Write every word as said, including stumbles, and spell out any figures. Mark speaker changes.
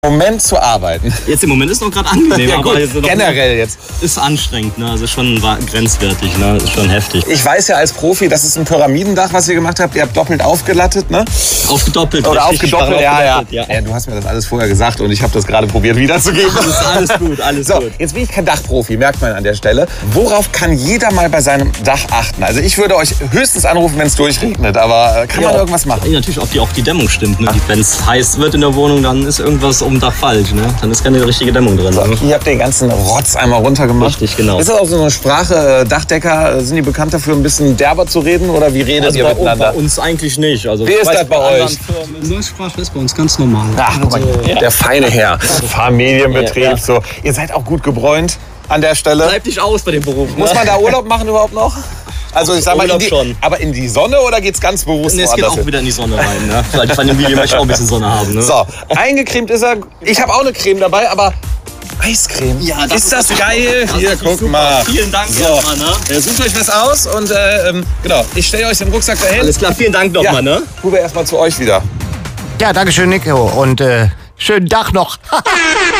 Speaker 1: Moment zu arbeiten.
Speaker 2: Jetzt im Moment ist noch gerade angenehm,
Speaker 1: ja, gut,
Speaker 2: aber jetzt
Speaker 1: generell jetzt.
Speaker 2: Ist anstrengend, ne? Also schon grenzwertig, ne? Ist schon heftig.
Speaker 1: Ich weiß ja als Profi, das ist ein Pyramidendach, was ihr gemacht habt. Ihr habt doppelt aufgelattet, ne?
Speaker 2: Aufgedoppelt.
Speaker 1: Oder
Speaker 2: richtig,
Speaker 1: aufgedoppelt, ja, ja.
Speaker 2: ja.
Speaker 1: ja. Du hast mir das alles vorher gesagt und ich habe das gerade probiert wiederzugeben.
Speaker 2: Das ist alles gut, alles
Speaker 1: so,
Speaker 2: gut.
Speaker 1: Jetzt bin ich kein Dachprofi, merkt man an der Stelle. Worauf kann jeder mal bei seinem Dach achten? Also ich würde euch höchstens anrufen, wenn es durchregnet, aber kann
Speaker 2: ja,
Speaker 1: man irgendwas machen?
Speaker 2: Ja, natürlich, ob die, auch die Dämmung stimmt. Ne? Wenn es heiß wird in der Wohnung, dann ist irgendwas um Dach falsch. Ne? Dann ist keine richtige Dämmung drin.
Speaker 1: So, hier habt ihr den ganzen Rotz einmal runtergemacht.
Speaker 2: Richtig, genau.
Speaker 1: Ist das auch so eine Sprache, Dachdecker, sind die bekannt dafür, ein bisschen derber zu reden oder wie redet
Speaker 2: also
Speaker 1: ihr
Speaker 2: bei,
Speaker 1: miteinander?
Speaker 2: Bei uns eigentlich nicht. Also,
Speaker 1: wie ist das bei euch?
Speaker 3: Umgangssprache ist bei uns ganz normal.
Speaker 1: Ach, guck mal,
Speaker 2: ja.
Speaker 1: der feine Herr. Familienbetrieb,
Speaker 2: ja, ja.
Speaker 1: so. Ihr seid auch gut gebräunt an der Stelle.
Speaker 2: Bleibt nicht aus bei dem Beruf. Ne?
Speaker 1: Muss man da Urlaub machen überhaupt noch? Also ich sag mal, in die,
Speaker 2: schon.
Speaker 1: aber in die Sonne oder geht's ganz bewusst
Speaker 2: Nee, es geht auch
Speaker 1: hin?
Speaker 2: wieder in die Sonne rein. Ne? Weil die Familie möchte auch ein bisschen Sonne haben. Ne?
Speaker 1: So, eingecremt ist er. Ich habe auch eine Creme dabei, aber Eiscreme.
Speaker 2: Ja, das
Speaker 1: ist das
Speaker 2: ist
Speaker 1: geil?
Speaker 2: das
Speaker 1: Hier,
Speaker 2: ist
Speaker 1: guck
Speaker 2: super.
Speaker 1: mal.
Speaker 2: Vielen Dank
Speaker 1: So.
Speaker 2: erstmal. Ne?
Speaker 1: Ja, sucht euch was aus und äh, ähm, genau, ich stelle euch den Rucksack dahin.
Speaker 2: Alles klar, vielen Dank nochmal.
Speaker 1: Ja,
Speaker 2: Ne?
Speaker 1: Rüber erstmal zu euch wieder.
Speaker 4: Ja, danke schön, Nico. Und äh, schönen Tag noch.